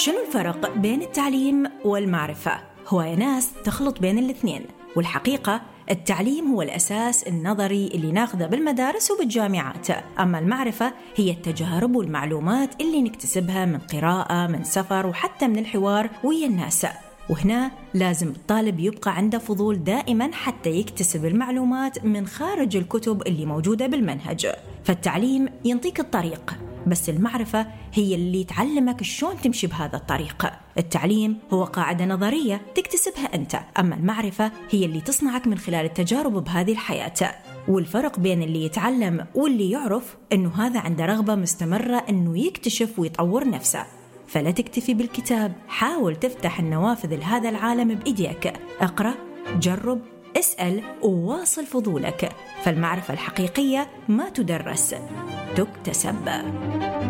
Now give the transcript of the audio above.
شنو الفرق بين التعليم والمعرفة؟ هو يا ناس تخلط بين الاثنين، والحقيقة التعليم هو الأساس النظري اللي ناخذه بالمدارس وبالجامعات، أما المعرفة هي التجارب والمعلومات اللي نكتسبها من قراءة، من سفر، وحتى من الحوار ويا الناس. وهنا لازم الطالب يبقى عنده فضول دائما حتى يكتسب المعلومات من خارج الكتب اللي موجودة بالمنهج. فالتعليم ينطيك الطريق، بس المعرفة هي اللي تعلمك شلون تمشي بهذا الطريق. التعليم هو قاعدة نظرية تكتسبها أنت، أما المعرفة هي اللي تصنعك من خلال التجارب بهذه الحياة. والفرق بين اللي يتعلم واللي يعرف أنه هذا عنده رغبة مستمرة أنه يكتشف ويطور نفسه. فلا تكتفي بالكتاب، حاول تفتح النوافذ لهذا العالم بإيديك. اقرأ، جرب، اسأل، وواصل فضولك. فالمعرفة الحقيقية ما تدرس، تكتسب.